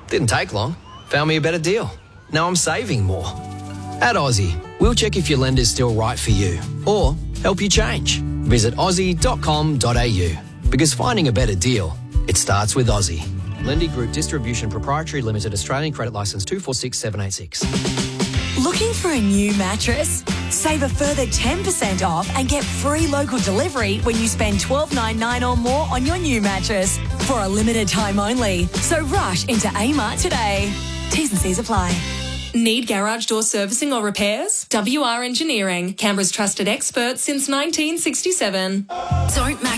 Didn't take long. Found me a better deal. Now I'm saving more. At Aussie, we'll check if your lender's still right for you or help you change. Visit aussie.com.au because finding a better deal, it starts with Aussie. Lendi Group Distribution Proprietary Limited, Australian Credit Licence 246786. Looking for a new mattress? Save a further 10% off and get free local delivery when you spend $12.99 or more on your new mattress for a limited time only. So rush into Amart today. T's and C's apply. Need garage door servicing or repairs? WR Engineering, Canberra's trusted expert since 1967. Don't max